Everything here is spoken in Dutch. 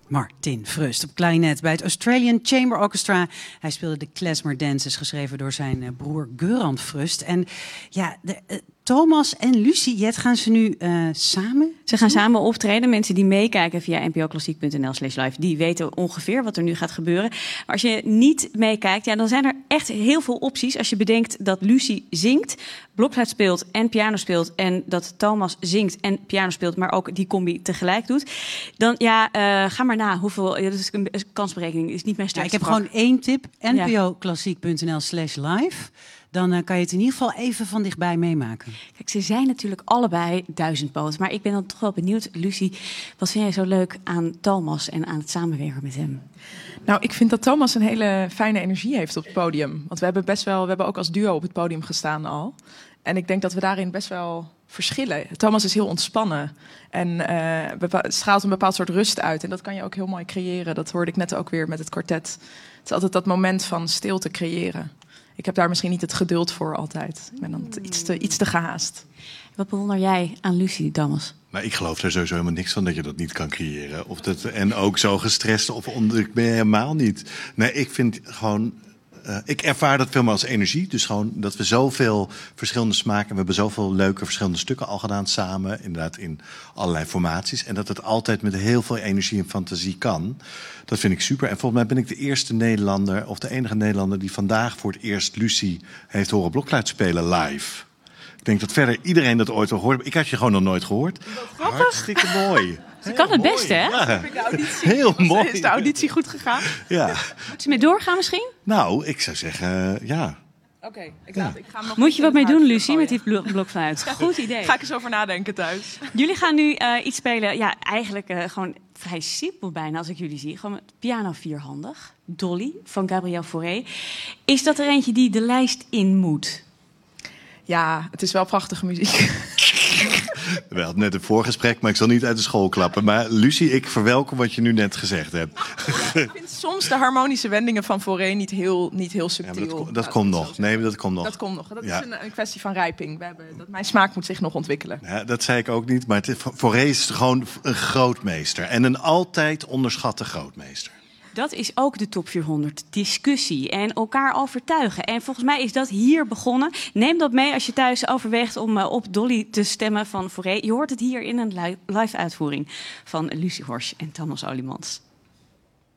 Martin Frust op klarinet bij het Australian Chamber Orchestra. Hij speelde de klezmer dances, geschreven door zijn broer Göran Frust. En ja, Thomas en Lucie, Jet, gaan ze nu samen? Ze gaan samen optreden. Mensen die meekijken via npoklassiek.nl/live, die weten ongeveer wat er nu gaat gebeuren. Maar als je niet meekijkt, ja, dan zijn er echt heel veel opties. Als je bedenkt dat Lucie zingt, blokfluit speelt en piano speelt, en dat Thomas zingt en piano speelt, maar ook die combi tegelijk doet, dan ga maar na hoeveel. Dat is een kansberekening, is niet mijn sterkste. Ik heb gewoon één tip: npoklassiek.nl/live. Dan kan je het in ieder geval even van dichtbij meemaken. Kijk, ze zijn natuurlijk allebei duizendpoot. Maar ik ben dan toch wel benieuwd, Lucie, wat vind jij zo leuk aan Thomas en aan het samenwerken met hem? Nou, ik vind dat Thomas een hele fijne energie heeft op het podium. Want we hebben ook als duo op het podium gestaan al. En ik denk dat we daarin best wel verschillen. Thomas is heel ontspannen en straalt een bepaald soort rust uit. En dat kan je ook heel mooi creëren. Dat hoorde ik net ook weer met het kwartet. Het is altijd dat moment van stilte creëren. Ik heb daar misschien niet het geduld voor altijd. Ik ben dan iets te gehaast. Wat bewonder jij aan Lucie, Thomas? Nou, ik geloof er sowieso helemaal niks van dat je dat niet kan creëren. En ook zo gestrest ik ben helemaal niet. Nee, ik vind gewoon. Ik ervaar dat veel meer als energie. Dus gewoon dat we zoveel verschillende smaken. We hebben zoveel leuke verschillende stukken al gedaan samen. Inderdaad in allerlei formaties. En dat het altijd met heel veel energie en fantasie kan. Dat vind ik super. En volgens mij ben ik de eerste Nederlander, of de enige Nederlander, die vandaag voor het eerst Lucie heeft horen blokfluit spelen live. Ik denk dat verder iedereen dat ooit al gehoord. Ik had je gewoon nog nooit gehoord. Hartstikke mooi. Ze kan het best, hè? Ja. Heel mooi. Is de auditie goed gegaan? Ja. Moet ze mee doorgaan misschien? Nou, ik zou zeggen, ja. Oké, ik ga hem nog. Moet je wat mee doen, Lucie, met die blokfluit? Goed idee. Ga ik eens over nadenken thuis. Jullie gaan nu iets spelen, ja, eigenlijk gewoon vrij simpel bijna als ik jullie zie. Gewoon met piano vierhandig. Dolly van Gabriel Fauré. Is dat er eentje die de lijst in moet? Ja, het is wel prachtige muziek. We hadden net een voorgesprek, maar ik zal niet uit de school klappen. Maar Lucie, ik verwelkom wat je nu net gezegd hebt. Ik vind soms de harmonische wendingen van Fauré niet heel subtiel. Ja, dat komt nog. Nee, dat komt nog. Dat komt nog. Dat is een kwestie van rijping. Mijn smaak moet zich nog ontwikkelen. Ja, dat zei ik ook niet. Maar Fauré is gewoon een grootmeester. En een altijd onderschatte grootmeester. Dat is ook de Top 400 discussie en elkaar overtuigen. En volgens mij is dat hier begonnen. Neem dat mee als je thuis overweegt om op Dolly te stemmen van Fauré. Je hoort het hier in een live uitvoering van Lucie Horsch en Thomas Olimans.